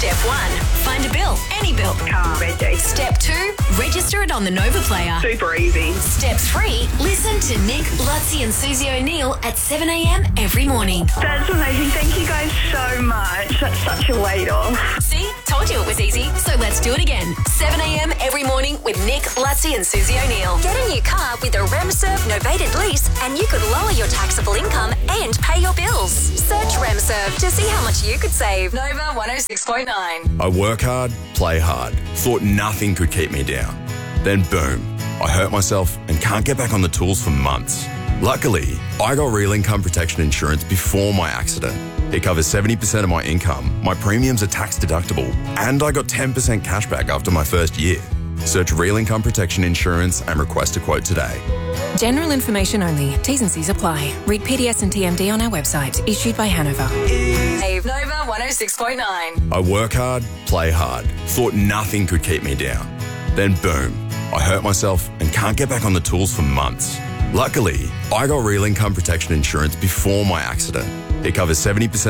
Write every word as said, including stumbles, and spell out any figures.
Step one, find a bill, any bill. Car, regi. Step two, register it on the Nova Player. Super easy. Step three, listen to Nick, Lutzi and Susie O'Neill at seven a.m. every morning. That's amazing. Thank you guys so much. That's such a weight off. See? Told you it was easy. So let's do it again. seven a.m. every morning with Nick, Lutzi and Susie O'Neill. Get a new car with a RemServ novated lease and you could lower your taxable income and pay your bills. Search RemServ to see how much you could save. Nova one oh six point nine. I work hard, play hard, thought nothing could keep me down. Then boom, I hurt myself and can't get back on the tools for months. Luckily, I got real income protection insurance before my accident. It covers seventy percent of my income, my premiums are tax deductible, and I got ten percent cash back after my first year. Search Real Income Protection Insurance and request a quote today. General information only. T's and C's apply. Read P D S and T M D on our website. Issued by Hanover. Nova one oh six point nine. I work hard, play hard, thought nothing could keep me down. Then boom, I hurt myself and can't get back on the tools for months. Luckily, I got real income protection insurance before my accident. It covers seventy percent